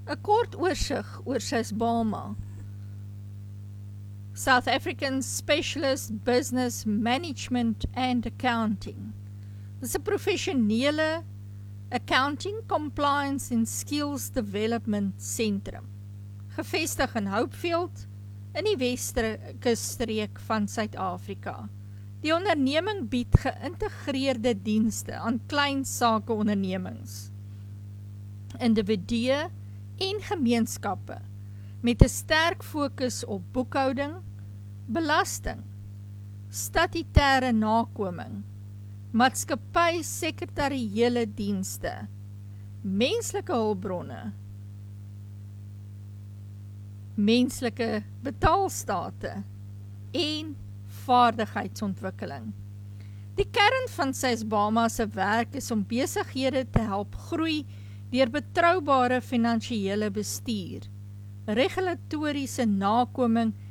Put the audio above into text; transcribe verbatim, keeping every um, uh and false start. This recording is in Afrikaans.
'n kort oorsig oor SASBAMA. South African Specialist Business Management and Accounting. Dit is 'n professionele accounting, compliance en skills development sentrum, gevestig in Hopefield in die Weskusstreek van Suid-Afrika. Die onderneming bied geïntegreerde dienste aan klein sake ondernemings, individue en gemeenskappe met 'n sterk fokus op boekhouding, belasting, statutêre nakoming, maatskappy sekretariële dienste, menslike hulpbronne, menslike betaalstate en vaardigheidsontwikkeling. Die kern van SASBAMA se werk is om besighede te help groei deur betroubare finansiële bestuur, regulatoriese nakoming